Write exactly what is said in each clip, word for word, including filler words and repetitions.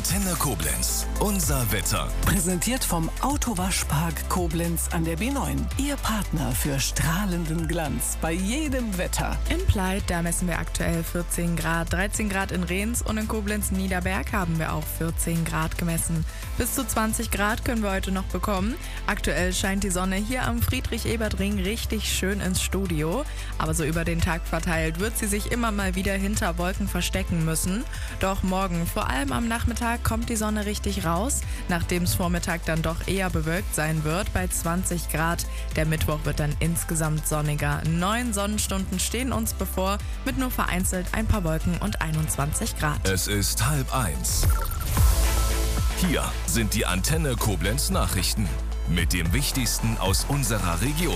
Antenne Koblenz. Unser Wetter. Präsentiert vom Autowaschpark Koblenz an der B neun. Ihr Partner für strahlenden Glanz bei jedem Wetter. In Pleit, da messen wir aktuell vierzehn Grad. dreizehn Grad in Rehns und in Koblenz-Niederberg haben wir auch vierzehn Grad gemessen. Bis zu zwanzig Grad können wir heute noch bekommen. Aktuell scheint die Sonne hier am Friedrich-Ebert-Ring richtig schön ins Studio. Aber so über den Tag verteilt wird sie sich immer mal wieder hinter Wolken verstecken müssen. Doch morgen, vor allem am Nachmittag, kommt die Sonne richtig raus, nachdem es Vormittag dann doch eher bewölkt sein wird bei zwanzig Grad. Der Mittwoch wird dann insgesamt sonniger. Neun Sonnenstunden stehen uns bevor, mit nur vereinzelt ein paar Wolken und einundzwanzig Grad. Es ist halb eins. Hier sind die Antenne Koblenz Nachrichten mit dem Wichtigsten aus unserer Region.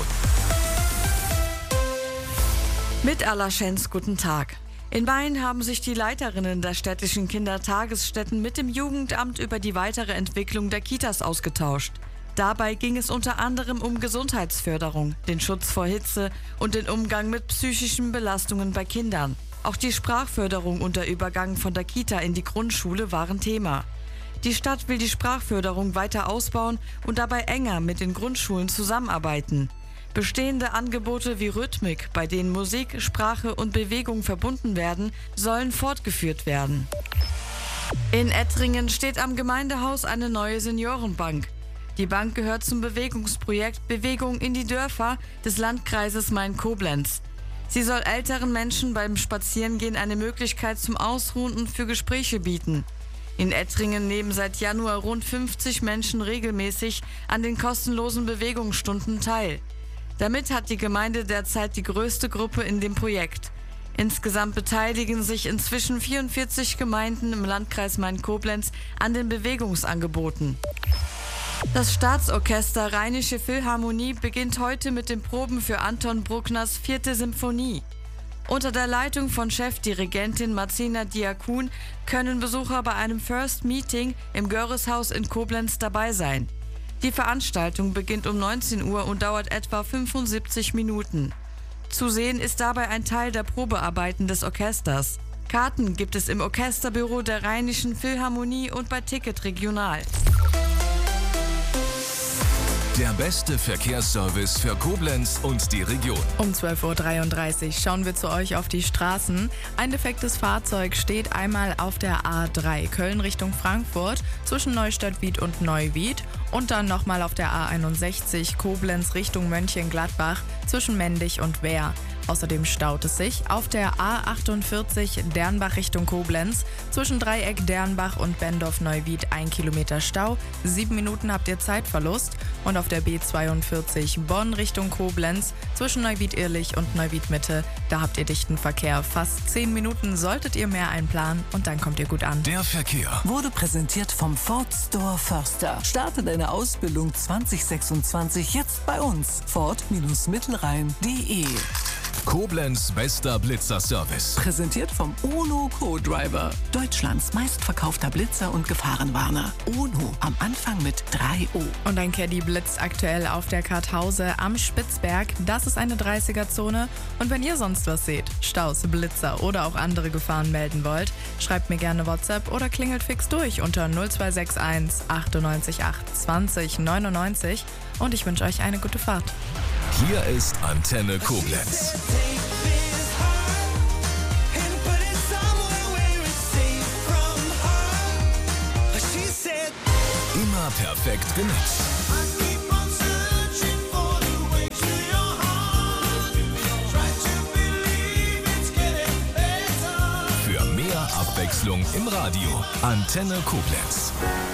Mit Allerschens guten Tag. In Mayen haben sich die Leiterinnen der städtischen Kindertagesstätten mit dem Jugendamt über die weitere Entwicklung der Kitas ausgetauscht. Dabei ging es unter anderem um Gesundheitsförderung, den Schutz vor Hitze und den Umgang mit psychischen Belastungen bei Kindern. Auch die Sprachförderung und der Übergang von der Kita in die Grundschule waren Thema. Die Stadt will die Sprachförderung weiter ausbauen und dabei enger mit den Grundschulen zusammenarbeiten. Bestehende Angebote wie Rhythmik, bei denen Musik, Sprache und Bewegung verbunden werden, sollen fortgeführt werden. In Ettringen steht am Gemeindehaus eine neue Seniorenbank. Die Bank gehört zum Bewegungsprojekt Bewegung in die Dörfer des Landkreises Main-Koblenz. Sie soll älteren Menschen beim Spazierengehen eine Möglichkeit zum Ausruhen und für Gespräche bieten. In Ettringen nehmen seit Januar rund fünfzig Menschen regelmäßig an den kostenlosen Bewegungsstunden teil. Damit hat die Gemeinde derzeit die größte Gruppe in dem Projekt. Insgesamt beteiligen sich inzwischen vierundvierzig Gemeinden im Landkreis Main-Koblenz an den Bewegungsangeboten. Das Staatsorchester Rheinische Philharmonie beginnt heute mit den Proben für Anton Bruckners vierte Symphonie. Unter der Leitung von Chefdirigentin Marcina Diakun können Besucher bei einem First Meeting im Görreshaus in Koblenz dabei sein. Die Veranstaltung beginnt um neunzehn Uhr und dauert etwa fünfundsiebzig Minuten. Zu sehen ist dabei ein Teil der Probearbeiten des Orchesters. Karten gibt es im Orchesterbüro der Rheinischen Philharmonie und bei Ticket Regional. Der beste Verkehrsservice für Koblenz und die Region. Um zwölf Uhr dreiunddreißig schauen wir zu euch auf die Straßen. Ein defektes Fahrzeug steht einmal auf der A drei Köln Richtung Frankfurt zwischen Neustadt-Wied und Neuwied und dann nochmal auf der A einundsechzig Koblenz Richtung Mönchengladbach zwischen Mendig und Wehr. Außerdem staut es sich auf der A achtundvierzig Dernbach Richtung Koblenz zwischen Dreieck Dernbach und Bendorf-Neuwied ein Kilometer Stau. Sieben Minuten habt ihr Zeitverlust. Und auf der B zweiundvierzig Bonn Richtung Koblenz zwischen Neuwied-Irlich und Neuwied-Mitte, da habt ihr dichten Verkehr. Fast zehn Minuten solltet ihr mehr einplanen und dann kommt ihr gut an. Der Verkehr Wurde präsentiert vom Ford Store Förster. Starte deine Ausbildung zwanzig sechsundzwanzig jetzt bei uns. Ford Mittelrhein punkt de. Koblenz bester Blitzer-Service. Präsentiert vom UNO Co-Driver. Deutschlands meistverkaufter Blitzer und Gefahrenwarner. UNO am Anfang mit drei O. Und ein Caddy blitzt aktuell auf der Karthause am Spitzberg. Das ist eine dreißiger-Zone. Und wenn ihr sonst was seht, Staus, Blitzer oder auch andere Gefahren melden wollt, schreibt mir gerne WhatsApp oder klingelt fix durch unter null zwei sechs eins achtundneunzig acht zwanzig neunundneunzig. Und ich wünsche euch eine gute Fahrt. Hier ist Antenne Koblenz. Immer perfekt genutzt. Für mehr Abwechslung im Radio. Antenne Koblenz.